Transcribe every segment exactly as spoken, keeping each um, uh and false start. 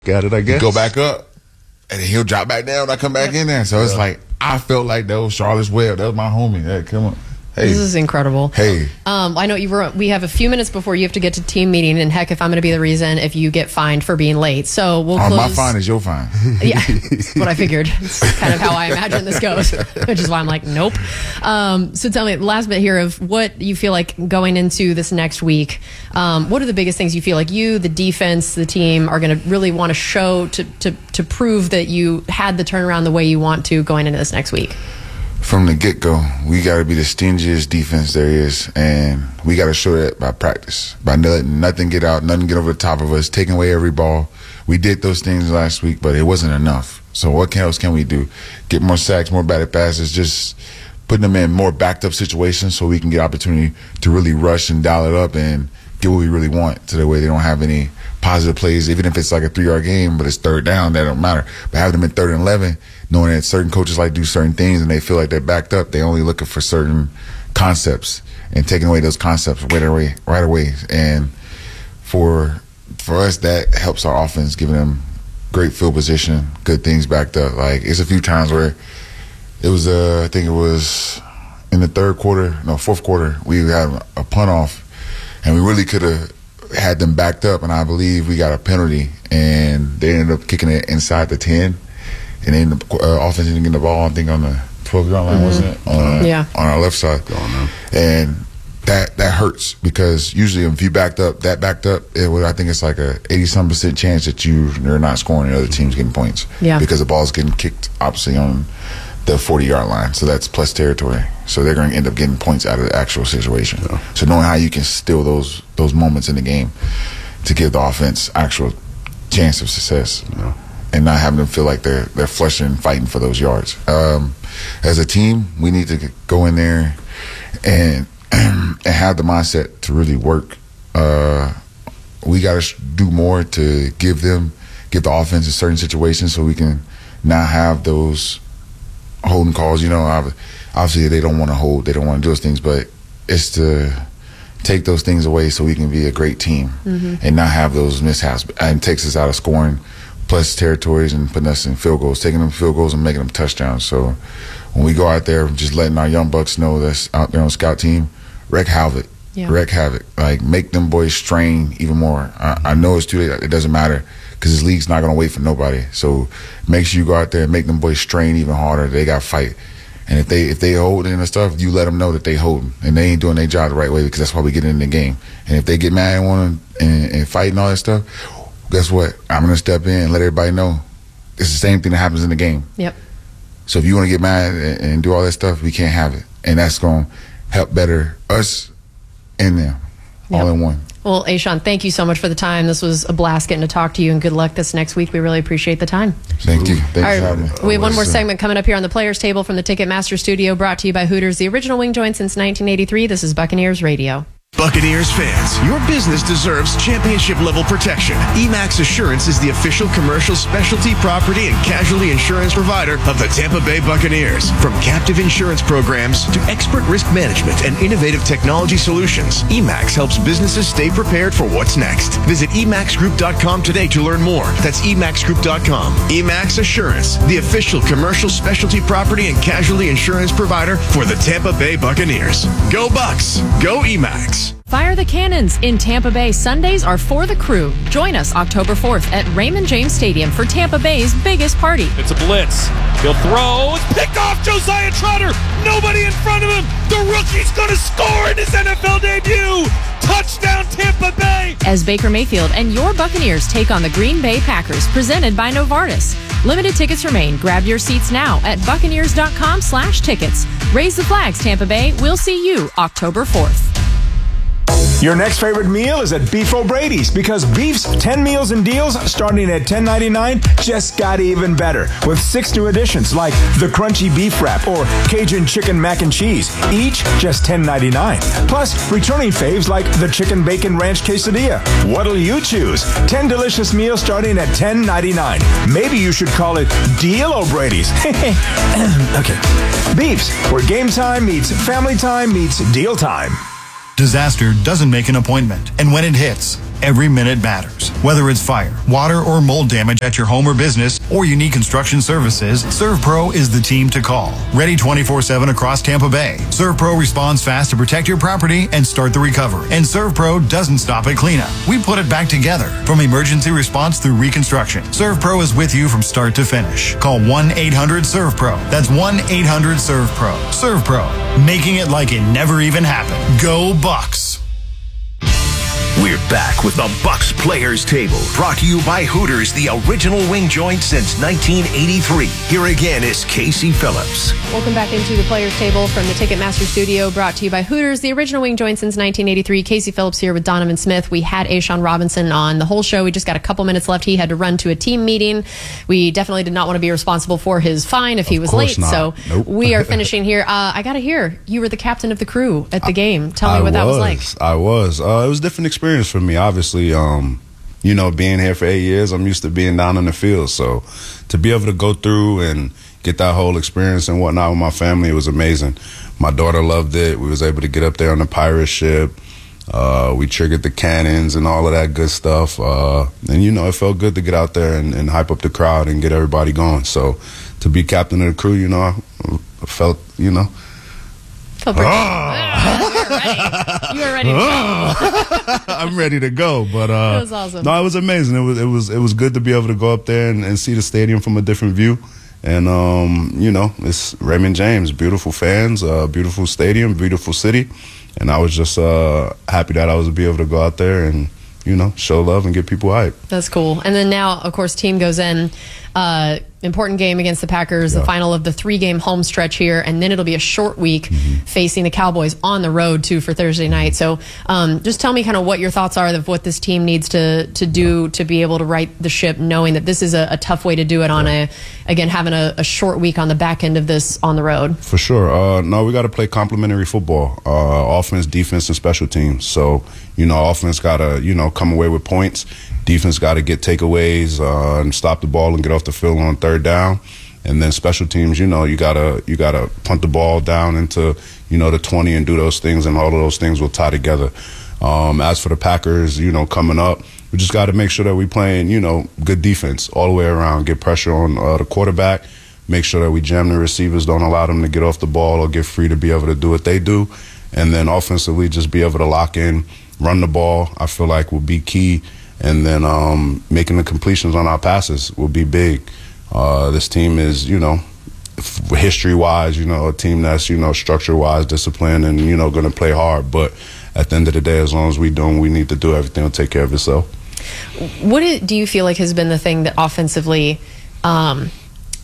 Got it, I guess. Go back up, and then he'll drop back down when I come back in there. So it's yeah. like, I felt like that was Charlotte's Web. That was my homie. Hey, come on. Hey. This is incredible. Hey. Um, I know you were, we have a few minutes before you have to get to team meeting, and heck, if I'm going to be the reason if you get fined for being late. So we'll oh, close. My fine is your fine. Yeah, that's what I figured. It's kind of how I imagine this goes, which is why I'm like, nope. Um, so tell me, last bit here of what you feel like going into this next week. Um, what are the biggest things you feel like you, the defense, the team are going to really want to show to, to, to prove that you had the turnaround the way you want to going into this next week? From the get-go, we got to be the stingiest defense there is, and we got to show that by practice, by letting nothing get out, nothing get over the top of us, taking away every ball. We did those things last week, but it wasn't enough. So what else can we do? Get more sacks, more batted passes, just putting them in more backed-up situations so we can get opportunity to really rush and dial it up and get what we really want, so that way they don't have any positive plays, even if it's like a three-yard game, but it's third down, that don't matter. But having them in third and eleven, knowing that certain coaches like do certain things and they feel like they're backed up, they only looking for certain concepts and taking away those concepts right away, right away. And for for us, that helps our offense, giving them great field position, good things backed up. Like, it's a few times where it was, uh, I think it was in the third quarter, no, fourth quarter, we had a punt off, and we really could have had them backed up, and I believe we got a penalty, and they ended up kicking it inside the ten, and then the uh, offense didn't get the ball, I think, on the twelve-yard line, mm-hmm. wasn't it? On, yeah. On our left side. And that that hurts, because usually if you backed up, that backed up, it would, I think it's like a eighty-some percent chance that you, you're not scoring and the other team's getting points. Yeah. Because the ball's getting kicked, obviously, on the forty-yard line, so that's plus territory. So they're going to end up getting points out of the actual situation. Yeah. So knowing how you can steal those those moments in the game to give the offense actual chance of success, yeah. and not having them feel like they're they're flushing and fighting for those yards. Um, as a team, we need to go in there and and have the mindset to really work. Uh, we got to do more to give them give the offense in certain situations so we can not have those holding calls. You know, obviously they don't want to hold, they don't want to do those things, but it's to take those things away so we can be a great team, mm-hmm. and not have those mishaps. And it takes us out of scoring plus territories and putting us in field goals, taking them field goals and making them touchdowns. So when we go out there, just letting our young bucks know that's out there on the scout team, wreak havoc, yeah. wreak havoc. Like, make them boys strain even more. I, I know it's too late, it doesn't matter, because this league's not going to wait for nobody. So make sure you go out there and make them boys strain even harder. They got to fight. And if they if they holding and stuff, you let them know that they holding. And they ain't doing their job the right way, because that's why we get in the game. And if they get mad and want to and, and fight and all that stuff, guess what? I'm going to step in and let everybody know it's the same thing that happens in the game. Yep. So if you want to get mad and, and do all that stuff, we can't have it. And that's going to help better us and them, yep. all in one. Well, A'Shawn, thank you so much for the time. This was a blast getting to talk to you, and good luck this next week. We really appreciate the time. Thank you. Thank All you for right, having me. we have one more segment coming up here on the Players Table from the Ticketmaster Studio, brought to you by Hooters, the original wing joint since nineteen eighty-three. This is Buccaneers Radio. Buccaneers fans, your business deserves championship-level protection. E-Max Assurance is the official commercial specialty property and casualty insurance provider of the Tampa Bay Buccaneers. From captive insurance programs to expert risk management and innovative technology solutions, E-Max helps businesses stay prepared for what's next. Visit e max group dot com today to learn more. That's e max group dot com. E-Max Assurance, the official commercial specialty property and casualty insurance provider for the Tampa Bay Buccaneers. Go Bucs! Go E-Max! Fire the Cannons in Tampa Bay. Sundays are for the crew. Join us October fourth at Raymond James Stadium for Tampa Bay's biggest party. It's a blitz. He'll throw. It's picked off. Josiah Trotter. Nobody in front of him. The rookie's going to score in his N F L debut. Touchdown Tampa Bay. As Baker Mayfield and your Buccaneers take on the Green Bay Packers, presented by Novartis. Limited tickets remain. Grab your seats now at buccaneers dot com slash tickets. Raise the flags, Tampa Bay. We'll see you October fourth. Your next favorite meal is at Beef O'Brady's, because Beef's ten meals and deals starting at ten ninety-nine just got even better, with six new additions like the Crunchy Beef Wrap or Cajun Chicken Mac and Cheese, each just ten ninety-nine. Plus, returning faves like the Chicken Bacon Ranch Quesadilla. What'll you choose? ten delicious meals starting at ten ninety-nine. Maybe you should call it Deal O'Brady's. Okay. Beef's, where game time meets family time meets deal time. Disaster doesn't make an appointment, and when it hits, Every minute matters. Whether it's fire, water, or mold damage at your home or business, or you need construction services, ServPro is the team to call. Ready twenty-four seven across Tampa Bay. ServPro responds fast to protect your property and start the recovery. And ServPro doesn't stop at cleanup. We put it back together. From emergency response through reconstruction, ServPro is with you from start to finish. Call one eight hundred serve pro. That's one eight hundred serve pro. ServPro, making it like it never even happened. Go Bucks! We're back with the Bucks Players Table, brought to you by Hooters, the original wing joint since nineteen eighty-three. Here again is Casey Phillips. Welcome back into the Players Table from the Ticketmaster Studio, brought to you by Hooters, the original wing joint since nineteen eighty-three. Casey Phillips here with Donovan Smith. We had A'Shawn Robinson on the whole show. We just got a couple minutes left. He had to run to a team meeting. We definitely did not want to be responsible for his fine if he was late. Not. So nope. we are finishing here. Uh, I got to hear, you were the captain of the crew at the game. Tell me I what that was, was like. I was. Uh, it was a different experience for me, obviously. Um, you know, being here for eight years, I'm used to being down in the field. So to be able to go through and get that whole experience and whatnot with my family, it was amazing. My daughter loved it. We was able to get up there on the pirate ship. Uh, we triggered the cannons and all of that good stuff. Uh, and, you know, it felt good to get out there and, and hype up the crowd and get everybody going. So to be captain of the crew, you know, I, I felt, you know. Felt pretty ah, you were ready. You were ready to go. I'm ready to go. But uh, that was awesome. No, it was amazing. It was it was it was good to be able to go up there and, and see the stadium from a different view. And um, you know, it's Raymond James, beautiful fans, uh, beautiful stadium, beautiful city. And I was just uh, happy that I was be able to go out there and, you know, show love and get people hyped. That's cool. And then now, of course, team goes in. Uh, important game against the Packers, yeah. The final of the three-game home stretch here, and then it'll be a short week mm-hmm. facing the Cowboys on the road, too, for Thursday night. So um, just tell me kind of what your thoughts are of what this team needs to to do to be able to right the ship, knowing that this is a, a tough way to do it on yeah. a, again, having a, a short week on the back end of this on the road. For sure. Uh, no, we got to play complementary football, uh, offense, defense, and special teams. So, you know, offense got to, you know, come away with points. Defense got to get takeaways uh, and stop the ball and get off the field on third down. And then special teams, you know, you gotta you gotta punt the ball down into, you know, the twenty and do those things, and all of those things will tie together. Um, as for the Packers, you know, coming up, we just got to make sure that we playing, you know, good defense all the way around. Get pressure on uh, the quarterback. Make sure that we jam the receivers, don't allow them to get off the ball or get free to be able to do what they do. And then offensively, just be able to lock in, run the ball. I feel like will be key. And then um, making the completions on our passes will be big. Uh, this team is, you know, history-wise, you know, a team that's, you know, structure-wise, disciplined, and, you know, going to play hard. But at the end of the day, as long as we do what we need to do, everything will take care of itself. What do you feel like has been the thing that offensively, um,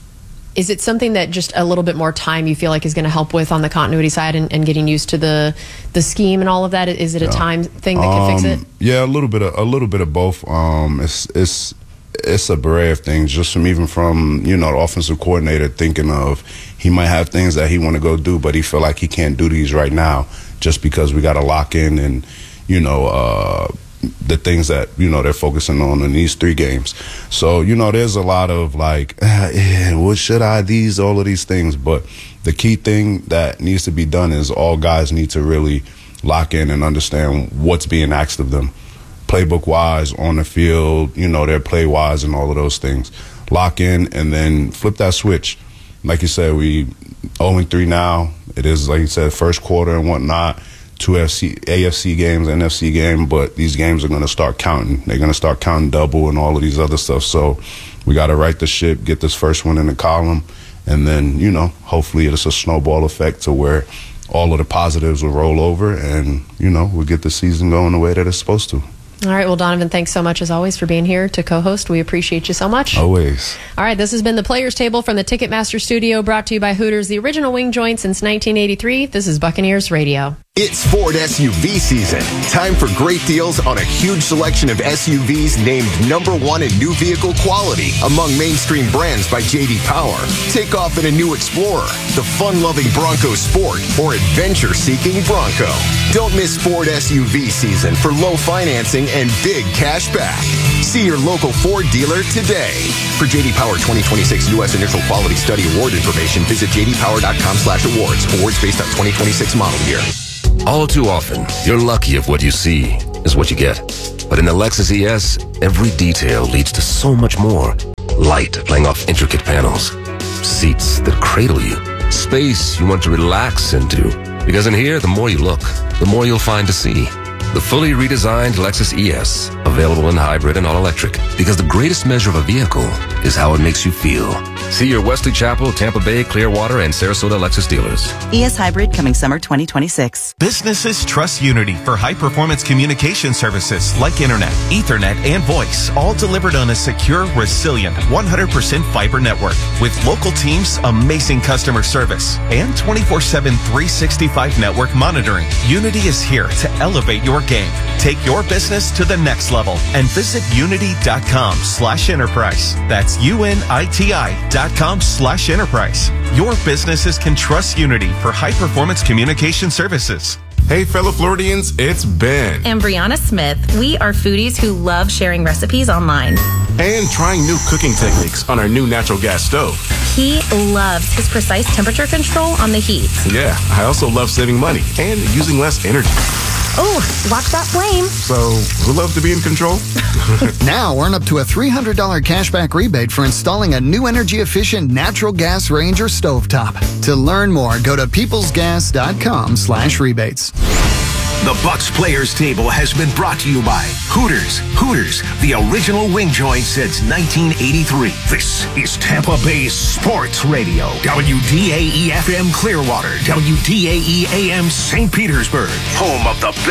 is it something that just a little bit more time you feel like is going to help with on the continuity side and, and getting used to the the scheme and all of that? Is it a yeah. time thing that can um, fix it? Yeah, a little bit of a little bit of both. Um, it's it's it's a beret of things. Just from even from you know the offensive coordinator thinking of he might have things that he want to go do, but he feel like he can't do these right now just because we got to lock in and you know. Uh, the things that, you know, they're focusing on in these three games. So, you know, there's a lot of like, ah, yeah, what should I, these, all of these things. But the key thing that needs to be done is all guys need to really lock in and understand what's being asked of them. Playbook-wise, on the field, you know, their play-wise and all of those things. Lock in and then flip that switch. Like you said, we oh and three now. It is, like you said, first quarter and whatnot. Two F C, A F C games, N F C game, but these games are going to start counting. They're going to start counting double and all of these other stuff. So we got to right the ship, get this first one in the column, and then, you know, hopefully it's a snowball effect to where all of the positives will roll over and, you know, we'll get the season going the way that it's supposed to. All right. Well, Donovan, thanks so much as always for being here to co-host. We appreciate you so much. Always. All right. This has been the Players Table from the Ticketmaster Studio, brought to you by Hooters, the original wing joint since nineteen eighty-three. This is Buccaneers Radio. It's Ford S U V season. Time for great deals on a huge selection of S U Vs named number one in new vehicle quality among mainstream brands by J D Power. Take off in a new Explorer, the fun-loving Bronco Sport, or adventure-seeking Bronco. Don't miss Ford S U V season for low financing and big cash back. See your local Ford dealer today. For J D Power twenty twenty-six U S Initial Quality Study Award information, visit j d power dot com slash awards. Awards based on twenty twenty-six model year. All too often, you're lucky if what you see is what you get. But in the Lexus E S, every detail leads to so much more. Light playing off intricate panels. Seats that cradle you. Space you want to relax into. Because in here, the more you look, the more you'll find to see. The fully redesigned Lexus E S, available in hybrid and all-electric. Because the greatest measure of a vehicle is how it makes you feel. See your Wesley Chapel, Tampa Bay, Clearwater, and Sarasota Lexus dealers. E S Hybrid coming summer twenty twenty-six. Businesses trust Unity for high-performance communication services like Internet, Ethernet, and voice, all delivered on a secure, resilient, one hundred percent fiber network. With local teams, amazing customer service, and twenty-four seven, three sixty-five network monitoring, Unity is here to elevate your game. Take your business to the next level and visit unity.com slash enterprise. That's U-N-I-T-I dot com slash enterprise. Your businesses can trust Unity for high-performance communication services. Hey, fellow Floridians, it's Ben. And Brianna Smith. We are foodies who love sharing recipes online. And trying new cooking techniques on our new natural gas stove. He loves his precise temperature control on the heat. Yeah, I also love saving money and using less energy. Oh, watch that flame. So, who loves to be in control? Now, earn up to a three hundred dollars cashback rebate for installing a new energy-efficient natural gas range or stovetop. To learn more, go to peoplesgas.com slash rebates. The Bucks Players Table has been brought to you by Hooters. Hooters, the original wing joint since nineteen eighty-three. This is Tampa Bay Sports Radio. W D A E F M Clearwater. W D A E A M Saint Petersburg. Home of the